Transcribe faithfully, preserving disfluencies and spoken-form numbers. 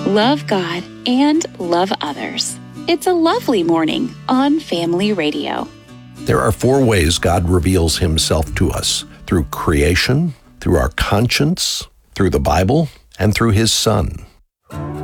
love God, and love others. It's a lovely morning on Family Radio. There are four ways God reveals himself to us: through creation, through our conscience, through the Bible, and through his Son.